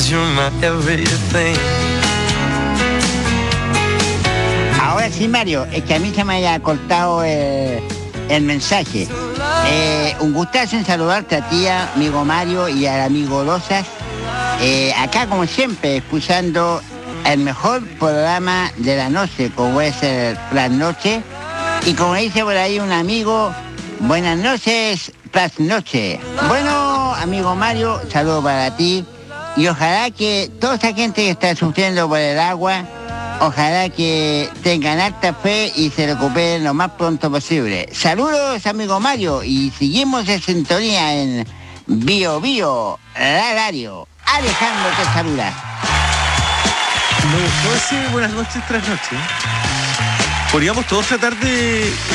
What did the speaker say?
'cause you're my everything. Ahora sí, Mario, es que a mí se me haya cortado el mensaje. Un gustazo en saludarte a ti, amigo Mario, y al amigo Lozas. Acá, como siempre, escuchando el mejor programa de la noche, como es el Plan Noche. Y como dice por ahí un amigo, buenas noches, Plan Noche. Bueno, amigo Mario, saludo para ti. Y ojalá que toda esa gente que está sufriendo por el agua, ojalá que tengan harta fe y se recuperen lo más pronto posible. Saludos, amigo Mario, y seguimos en sintonía en Bio Bio, la radio. Alejandro te saluda. Me gustó ese buenas noches tras noche. Podríamos todos tratar de